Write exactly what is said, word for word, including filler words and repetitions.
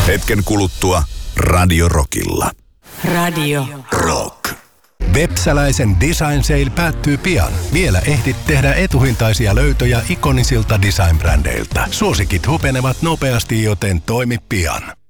Hetken kuluttua Radio Rockilla. Radio Rock. Vepsäläisen Design Sale päättyy pian. Vielä ehdit tehdä etuhintaisia löytöjä ikonisilta design-brändeiltä. Suosikit hupenevat nopeasti, joten toimi pian.